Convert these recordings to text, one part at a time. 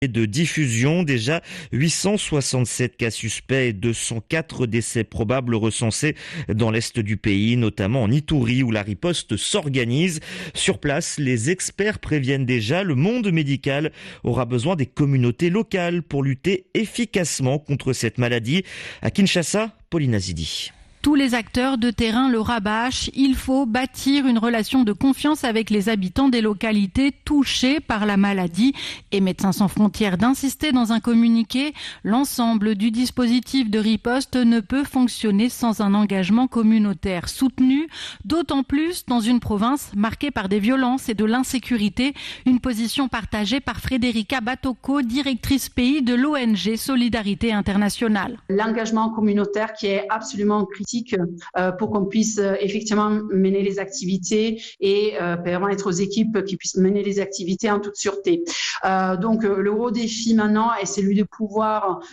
de diffusion. Déjà 867 cas suspects et 204 décès probables recensés dans l'est du pays, notamment en Ituri où la riposte s'organise. Sur place, les experts préviennent déjà, le monde médical aura besoin des communautés locales pour lutter efficacement contre cette maladie. À Kinshasa, Pauline Azidi. Tous les acteurs de terrain le rabâchent. Il faut bâtir une relation de confiance avec les habitants des localités touchées par la maladie. Et Médecins sans frontières d'insister dans un communiqué. L'ensemble du dispositif de riposte ne peut fonctionner sans un engagement communautaire soutenu. D'autant plus dans une province marquée par des violences et de l'insécurité. Une position partagée par Frédérica Batoko, directrice pays de l'ONG Solidarité Internationale. L'engagement communautaire qui est absolument critique pour qu'on puisse effectivement mener les activités et permettre aux équipes qui puissent mener les activités en toute sûreté. Donc le gros défi maintenant est celui de pouvoir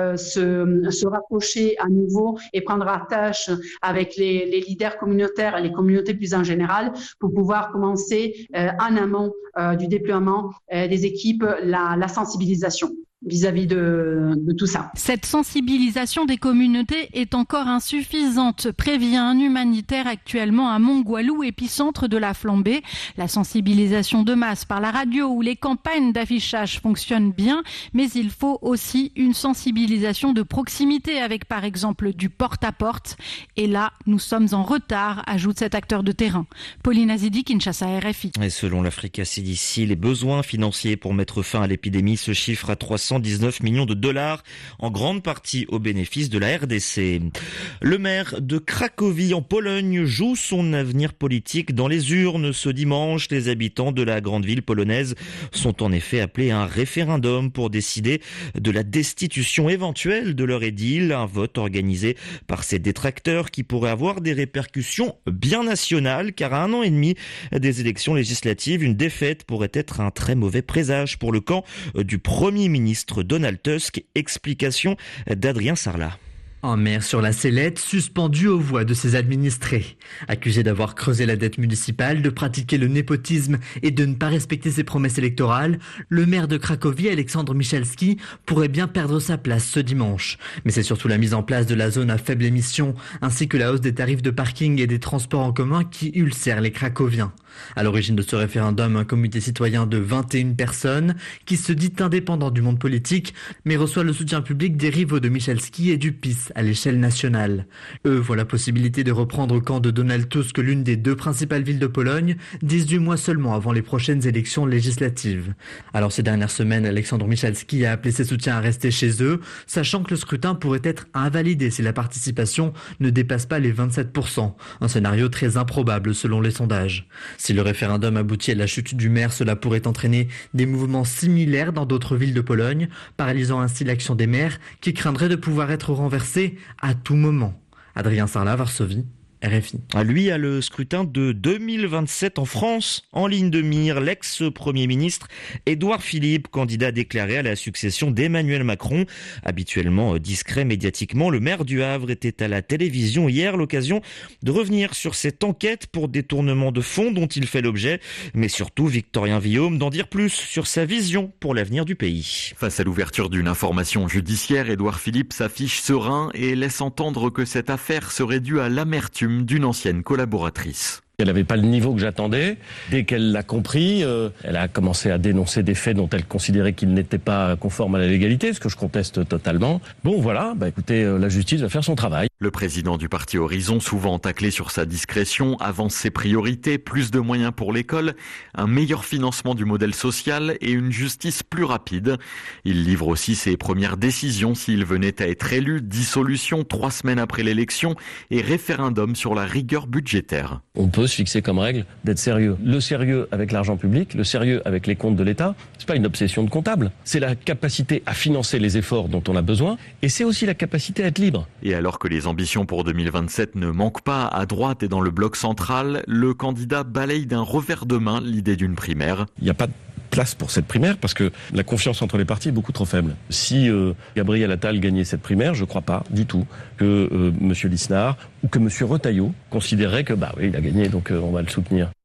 se rapprocher à nouveau et prendre attache avec les leaders communautaires et les communautés plus en général pour pouvoir commencer en amont du déploiement des équipes la sensibilisation vis-à-vis de tout ça. Cette sensibilisation des communautés est encore insuffisante, prévient un humanitaire actuellement à Mongwalu, épicentre de la flambée. La sensibilisation de masse par la radio ou les campagnes d'affichage fonctionnent bien, mais il faut aussi une sensibilisation de proximité avec par exemple du porte-à-porte. Et là, nous sommes en retard, ajoute cet acteur de terrain. Pauline Azidi, Kinshasa, RFI. Et selon l'Africa CDC, les besoins financiers pour mettre fin à l'épidémie se chiffrent à 319 millions de dollars, en grande partie au bénéfice de la RDC. Le maire de Cracovie en Pologne joue son avenir politique dans les urnes. Ce dimanche, les habitants de la grande ville polonaise sont en effet appelés à un référendum pour décider de la destitution éventuelle de leur édile, un vote organisé par ses détracteurs qui pourrait avoir des répercussions bien nationales, car à 1 an et demi des élections législatives, une défaite pourrait être un très mauvais présage pour le camp du Premier ministre Donald Tusk. Explication d'Adrien Sarlat. Un maire sur la sellette, suspendu aux voix de ses administrés. Accusé d'avoir creusé la dette municipale, de pratiquer le népotisme et de ne pas respecter ses promesses électorales, le maire de Cracovie, Alexandre Michalski, pourrait bien perdre sa place ce dimanche. Mais c'est surtout la mise en place de la zone à faible émission, ainsi que la hausse des tarifs de parking et des transports en commun qui ulcèrent les Cracoviens. À l'origine de ce référendum, un comité citoyen de 21 personnes qui se dit indépendant du monde politique, mais reçoit le soutien public des rivaux de Michalski et du PiS à l'échelle nationale. Eux voient la possibilité de reprendre au camp de Donald Tusk l'une des 2 principales villes de Pologne, 18 mois seulement avant les prochaines élections législatives. Alors ces dernières semaines, Alexandre Michalski a appelé ses soutiens à rester chez eux, sachant que le scrutin pourrait être invalidé si la participation ne dépasse pas les 27%. Un scénario très improbable selon les sondages. Si le référendum aboutit à la chute du maire, cela pourrait entraîner des mouvements similaires dans d'autres villes de Pologne, paralysant ainsi l'action des maires qui craindraient de pouvoir être renversés à tout moment. Adrien Sarlat, Varsovie, RFI. Lui a le scrutin de 2027 en France en ligne de mire. L'ex-premier ministre Édouard Philippe, candidat déclaré à la succession d'Emmanuel Macron. Habituellement discret médiatiquement, le maire du Havre était à la télévision hier, l'occasion de revenir sur cette enquête pour détournement de fonds dont il fait l'objet, mais surtout Victorien Villaume d'en dire plus sur sa vision pour l'avenir du pays. Face à l'ouverture d'une information judiciaire, Édouard Philippe s'affiche serein et laisse entendre que cette affaire serait due à l'amertume d'une ancienne collaboratrice. Elle n'avait pas le niveau que j'attendais. Dès qu'elle l'a compris, elle a commencé à dénoncer des faits dont elle considérait qu'ils n'étaient pas conformes à la légalité, ce que je conteste totalement. Bon voilà, écoutez, la justice va faire son travail. Le président du parti Horizon, souvent taclé sur sa discrétion, avance ses priorités, plus de moyens pour l'école, un meilleur financement du modèle social et une justice plus rapide. Il livre aussi ses premières décisions s'il venait à être élu, dissolution 3 semaines après l'élection et référendum sur la rigueur budgétaire. On peut se fixer comme règle d'être sérieux. Le sérieux avec l'argent public, le sérieux avec les comptes de l'État, c'est pas une obsession de comptable. C'est la capacité à financer les efforts dont on a besoin et c'est aussi la capacité à être libre. Et alors que les ambitions pour 2027 ne manquent pas à droite et dans le bloc central, le candidat balaye d'un revers de main l'idée d'une primaire. Il n'y a pas de place pour cette primaire parce que la confiance entre les partis est beaucoup trop faible. Si Gabriel Attal gagnait cette primaire, je ne crois pas du tout que M. Lisnard ou que M. Retailleau considéraient que oui, il a gagné donc on va le soutenir.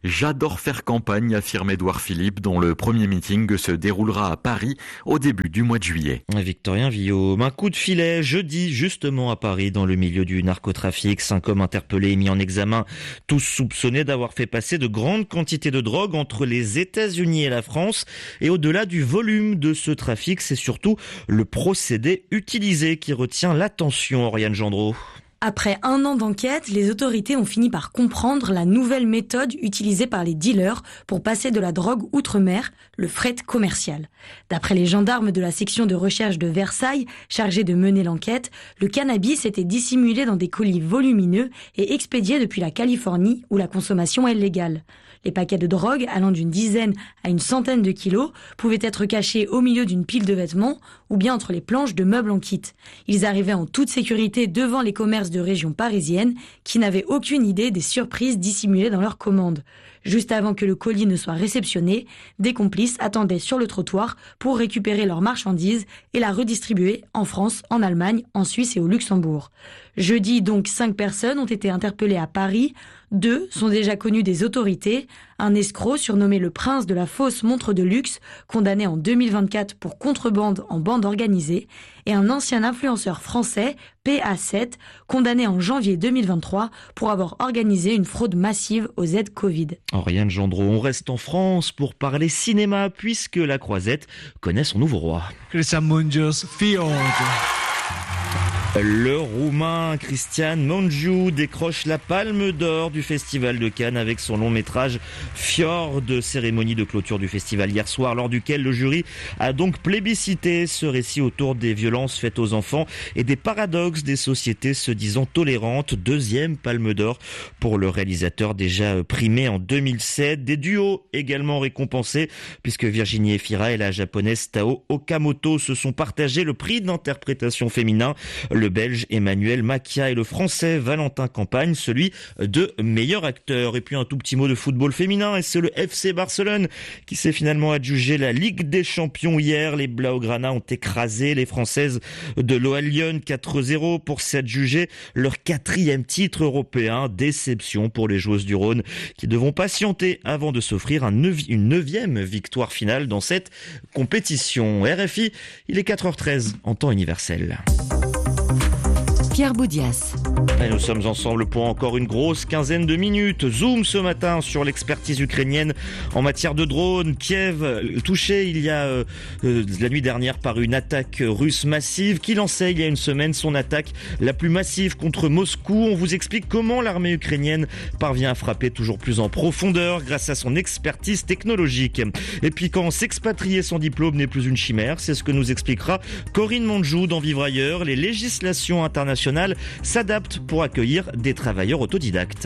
J'adore faire campagne, affirme Édouard Philippe, dont le premier meeting se déroulera à Paris au début du mois de juillet. Victorien Villaume, un coup de filet jeudi justement à Paris dans le milieu du narcotrafic. 5 hommes interpellés et mis en examen, tous soupçonnés d'avoir fait passer de grandes quantités de drogue entre les États-Unis et la France. Et au-delà du volume de ce trafic, c'est surtout le procédé utilisé qui retient l'attention, Oriane Gendreau. Après 1 an d'enquête, les autorités ont fini par comprendre la nouvelle méthode utilisée par les dealers pour passer de la drogue outre-mer, le fret commercial. D'après les gendarmes de la section de recherche de Versailles, chargés de mener l'enquête, le cannabis était dissimulé dans des colis volumineux et expédié depuis la Californie où la consommation est légale. Les paquets de drogue, allant d'une dizaine à une centaine de kilos, pouvaient être cachés au milieu d'une pile de vêtements ou bien entre les planches de meubles en kit. Ils arrivaient en toute sécurité devant les commerces de région parisienne qui n'avaient aucune idée des surprises dissimulées dans leurs commandes. Juste avant que le colis ne soit réceptionné, des complices attendaient sur le trottoir pour récupérer leurs marchandises et la redistribuer en France, en Allemagne, en Suisse et au Luxembourg. Jeudi, donc, 5 personnes ont été interpellées à Paris. 2 sont déjà connus des autorités. Un escroc surnommé le prince de la fausse montre de luxe, condamné en 2024 pour contrebande en bande organisée. Et un ancien influenceur français, PA7, condamné en janvier 2023 pour avoir organisé une fraude massive aux aides Covid. Oriane Gendreau, on reste en France pour parler cinéma puisque La Croisette connaît son nouveau roi. Le Roumain Cristian Mungiu décroche la Palme d'Or du Festival de Cannes avec son long métrage Fjord, cérémonie de clôture du festival hier soir, lors duquel le jury a donc plébiscité ce récit autour des violences faites aux enfants et des paradoxes des sociétés se disant tolérantes. 2e Palme d'Or pour le réalisateur déjà primé en 2007. Des duos également récompensés puisque Virginie Efira et la japonaise Tao Okamoto se sont partagés le prix d'interprétation féminin. Le Belge Emmanuel Macchia et le Français Valentin Campagne, celui de meilleur acteur. Et puis un tout petit mot de football féminin, et c'est le FC Barcelone qui s'est finalement adjugé la Ligue des Champions hier. Les Blaugrana ont écrasé les Françaises de l'OL Lyon 4-0 pour s'adjuger leur 4e titre européen. Déception pour les joueuses du Rhône qui devront patienter avant de s'offrir une 9e victoire finale dans cette compétition. RFI, il est 4h13 en temps universel. Pierre Boudias. Et nous sommes ensemble pour encore une grosse quinzaine de minutes. Zoom ce matin sur l'expertise ukrainienne en matière de drones. Kiev touché il y a la nuit dernière par une attaque russe massive qui lançait il y a une semaine son attaque la plus massive contre Moscou. On vous explique comment l'armée ukrainienne parvient à frapper toujours plus en profondeur grâce à son expertise technologique. Et puis quand s'expatrier sans diplôme n'est plus une chimère, c'est ce que nous expliquera Corinne Monjou dans Vivre ailleurs. Les législations internationales s'adaptent pour accueillir des travailleurs autodidactes.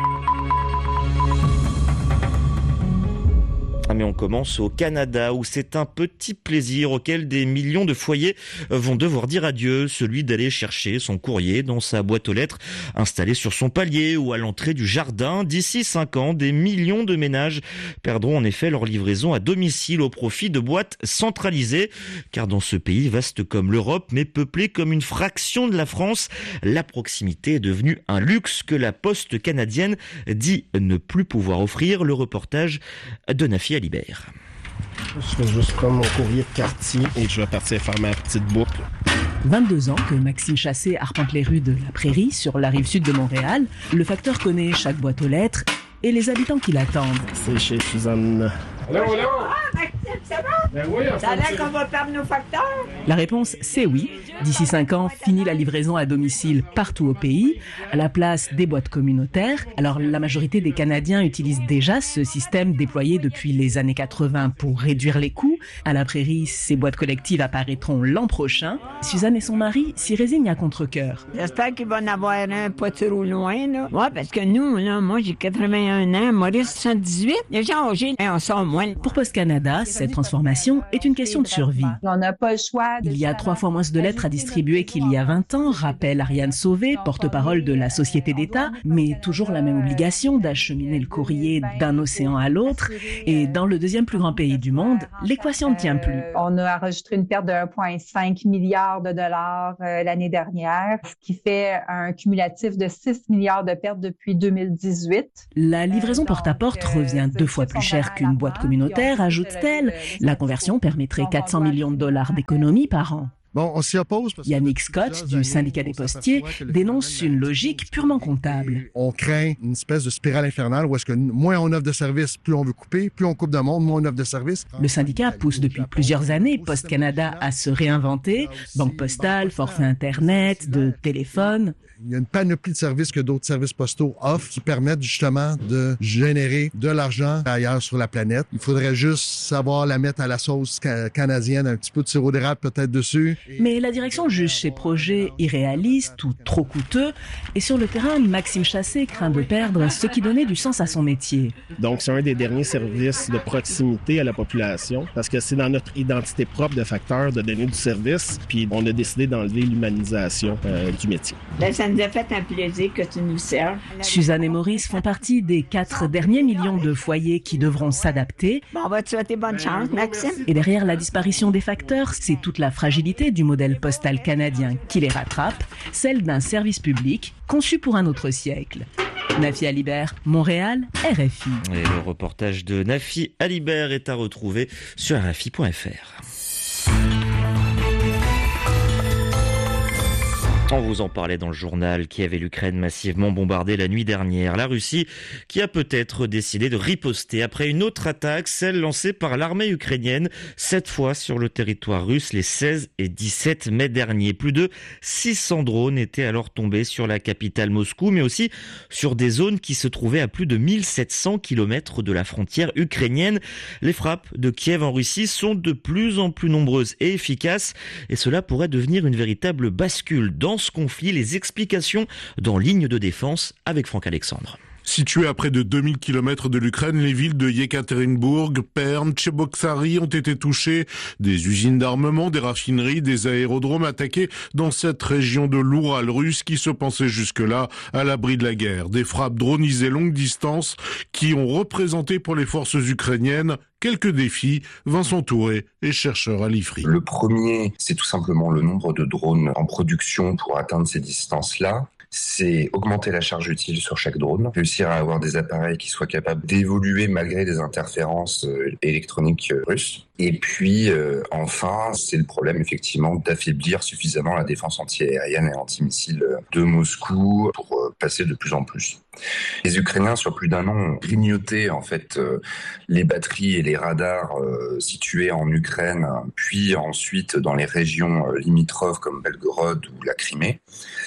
Mais on commence au Canada où c'est un petit plaisir auquel des millions de foyers vont devoir dire adieu, celui d'aller chercher son courrier dans sa boîte aux lettres installée sur son palier ou à l'entrée du jardin. D'ici 5 ans, des millions de ménages perdront en effet leur livraison à domicile au profit de boîtes centralisées. Car dans ce pays vaste comme l'Europe mais peuplé comme une fraction de la France, la proximité est devenue un luxe que la Poste canadienne dit ne plus pouvoir offrir. Le reportage de Nafi Alibert. Je vais juste prendre mon courrier de quartier et je vais partir faire ma petite boucle. 22 ans que Maxime Chassé arpente les rues de la Prairie sur la rive sud de Montréal. Le facteur connaît chaque boîte aux lettres et les habitants qui l'attendent. C'est chez Suzanne. Allô? Maxime, ça va? Ben oui, ça a l'air qu'on va perdre nos facteurs? La réponse, c'est oui. D'ici 5 ans, fini la livraison à domicile partout au pays, à la place des boîtes communautaires. Alors, la majorité des Canadiens utilisent déjà ce système déployé depuis les années 80 pour réduire les coûts. À la Prairie, ces boîtes collectives apparaîtront l'an prochain. Suzanne et son mari s'y résignent à contre-cœur. J'espère qu'il va en avoir un pas trop loin, là. Ouais, parce que nous, là, moi, j'ai 81 ans, Maurice 78. Les gens âgés, on sort moins. Pour Post Canada, cette transformation l'évacuation est une question de survie. On n'a pas le choix. Il y a 3 fois moins de lettres à distribuer qu'il y a 20 ans, rappelle Ariane Sauvé, porte-parole de la Société d'État, mais toujours la même obligation d'acheminer le courrier d'un océan à l'autre. Et dans le deuxième plus grand pays du monde, l'équation ne tient plus. On a enregistré une perte de 1,5 milliard de dollars l'année dernière, ce qui fait un cumulatif de 6 milliards de pertes depuis 2018. La livraison porte-à-porte revient 2 fois plus cher qu'une boîte communautaire, ajoute-t-elle. La conversion permettrait 400 millions de dollars d'économies par an. Bon, on s'y oppose. Yannick Scott, du syndicat des postiers, dénonce une logique purement comptable. On craint une espèce de spirale infernale où est-ce que moins on offre de services, plus on veut couper, plus on coupe de monde, moins on offre de services. Le syndicat pousse depuis plusieurs années Poste Canada à se réinventer. Banque postale, forfait Internet, de téléphone. Il y a une panoplie de services que d'autres services postaux offrent qui permettent justement de générer de l'argent ailleurs sur la planète. Il faudrait juste savoir la mettre à la sauce canadienne, un petit peu de sirop d'érable peut-être dessus. Mais la direction juge ces projets irréalistes ou trop coûteux. Et sur le terrain, Maxime Chassé craint de perdre ce qui donnait du sens à son métier. Donc, c'est un des derniers services de proximité à la population parce que c'est dans notre identité propre de facteur de donner du service. Puis, on a décidé d'enlever l'humanisation du métier. Ça nous a fait un plaisir que tu nous serves. Suzanne et Maurice font partie des 4 derniers millions de foyers qui devront s'adapter. Bon, on va te souhaiter bonne chance, Maxime. Et derrière la disparition des facteurs, c'est toute la fragilité du modèle postal canadien qui les rattrape, celle d'un service public conçu pour un autre siècle. Nafi Alibert, Montréal, RFI. Et le reportage de Nafi Alibert est à retrouver sur rfi.fr. On vous en parlait dans le journal. Kiev et l'Ukraine massivement bombardés la nuit dernière. La Russie qui a peut-être décidé de riposter après une autre attaque, celle lancée par l'armée ukrainienne, cette fois sur le territoire russe les 16 et 17 mai dernier. Plus de 600 drones étaient alors tombés sur la capitale Moscou, mais aussi sur des zones qui se trouvaient à plus de 1700 km de la frontière ukrainienne. Les frappes de Kiev en Russie sont de plus en plus nombreuses et efficaces, et cela pourrait devenir une véritable bascule dans ce conflit. Les explications dans Ligne de défense avec Franck Alexandre. Situées à près de 2000 km de l'Ukraine, les villes de Yekaterinbourg, Perm, Tcheboksary ont été touchées. Des usines d'armement, des raffineries, des aérodromes attaqués dans cette région de l'Oural russe qui se pensait jusque-là à l'abri de la guerre. Des frappes dronisées longue distance qui ont représenté pour les forces ukrainiennes quelques défis. Vincent Touré est chercheur à l'IFRI. Le premier, c'est tout simplement le nombre de drones en production pour atteindre ces distances-là. C'est augmenter la charge utile sur chaque drone, réussir à avoir des appareils qui soient capables d'évoluer malgré des interférences électroniques russes. Et puis, enfin, c'est le problème, effectivement, d'affaiblir suffisamment la défense anti-aérienne et anti-missile de Moscou pour passer de plus en plus. Les Ukrainiens, sur plus d'un an, ont grignoté, en fait, les batteries et les radars situés en Ukraine, puis ensuite dans les régions limitrophes comme Belgorod ou la Crimée.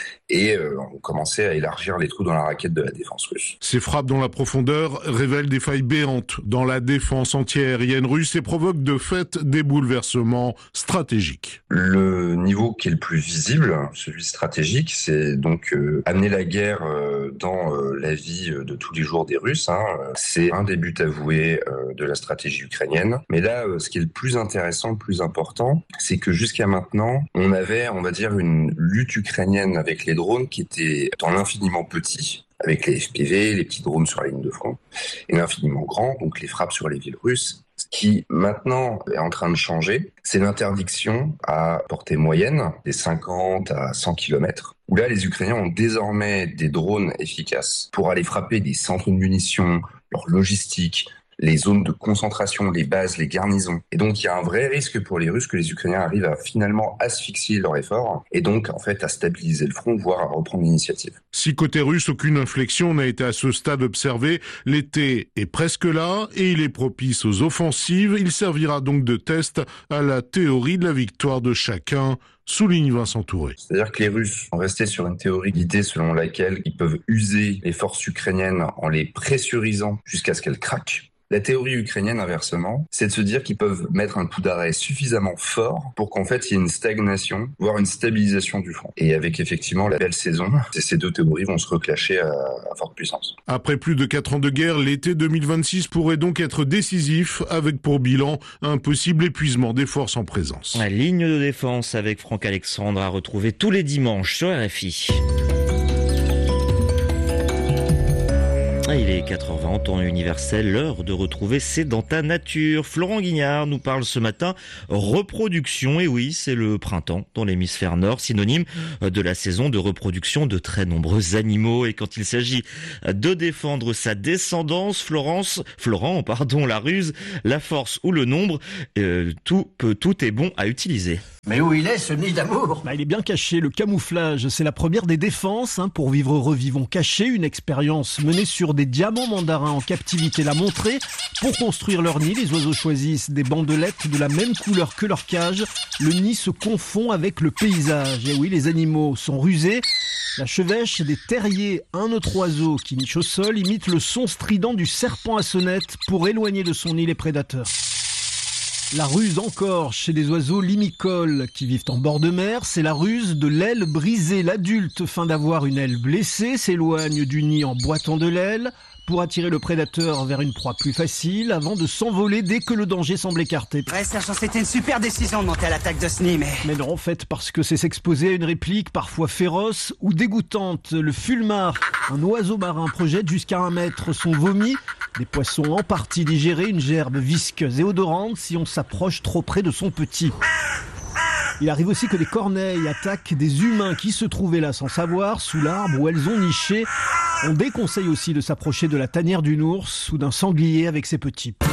Et on commençait à élargir les trous dans la raquette de la défense russe. Ces frappes dans la profondeur révèlent des failles béantes dans la défense antiaérienne russe et provoquent de fait des bouleversements stratégiques. Le niveau qui est le plus visible, celui stratégique, c'est donc amener la guerre dans la vie de tous les jours des Russes. C'est un des buts avoués de la stratégie ukrainienne. Mais là, ce qui est le plus intéressant, le plus important, c'est que jusqu'à maintenant, on avait, on va dire, une lutte ukrainienne avec les drones qui étaient dans l'infiniment petit, avec les FPV, les petits drones sur la ligne de front, et l'infiniment grand, donc les frappes sur les villes russes. Ce qui maintenant est en train de changer, c'est l'interdiction à portée moyenne, des 50 à 100 km, où là les Ukrainiens ont désormais des drones efficaces pour aller frapper des centres de munitions, leur logistique, les zones de concentration, les bases, les garnisons. Et donc, il y a un vrai risque pour les Russes que les Ukrainiens arrivent à finalement asphyxier leur effort et donc, en fait, à stabiliser le front, voire à reprendre l'initiative. Si côté russe, aucune inflexion n'a été à ce stade observée, l'été est presque là et il est propice aux offensives. Il servira donc de test à la théorie de la victoire de chacun, souligne Vincent Touré. C'est-à-dire que les Russes sont restés sur une théorie guidée selon laquelle ils peuvent user les forces ukrainiennes en les pressurisant jusqu'à ce qu'elles craquent. La théorie ukrainienne, inversement, c'est de se dire qu'ils peuvent mettre un coup d'arrêt suffisamment fort pour qu'en fait il y ait une stagnation, voire une stabilisation du front. Et avec effectivement la belle saison, ces deux théories vont se reclasher à forte puissance. Après plus de 4 ans de guerre, l'été 2026 pourrait donc être décisif, avec pour bilan un possible épuisement des forces en présence. La ligne de défense avec Franck Alexandre à retrouver tous les dimanches sur RFI. Il est 4h20 en temps universel, l'heure de retrouver C'est dans ta nature. Florent Guignard nous parle ce matin reproduction. Et oui, c'est le printemps dans l'hémisphère nord, synonyme de la saison de reproduction de très nombreux animaux. Et quand il s'agit de défendre sa descendance, Florent, la ruse, la force ou le nombre, tout est bon à utiliser. Mais où il est, ce nid d'amour ? Il est bien caché, le camouflage, c'est la première des défenses. Pour vivre revivons cachés, une expérience menée sur des diamants mandarins en captivité l'a montré. Pour construire leur nid, les oiseaux choisissent des bandelettes de la même couleur que leur cage. Le nid se confond avec le paysage. Et oui, les animaux sont rusés. La chevêche des terriers, un autre oiseau qui niche au sol, imite le son strident du serpent à sonnette pour éloigner de son nid les prédateurs. La ruse encore chez des oiseaux limicoles qui vivent en bord de mer, c'est la ruse de l'aile brisée. L'adulte, fin d'avoir une aile blessée, s'éloigne du nid en boitant de l'aile pour attirer le prédateur vers une proie plus facile avant de s'envoler dès que le danger semble écarté. Ouais, sergent, c'était une super décision de monter à l'attaque de ce nid, Mais non, en fait, parce que c'est s'exposer à une réplique parfois féroce ou dégoûtante. Le fulmar, un oiseau marin, projette jusqu'à 1 mètre son vomi. Des poissons en partie digérés, une gerbe visqueuse et odorante si on s'approche trop près de son petit. Il arrive aussi que des corneilles attaquent des humains qui se trouvaient là sans savoir, sous l'arbre où elles ont niché. On déconseille aussi de s'approcher de la tanière d'une ours ou d'un sanglier avec ses petits.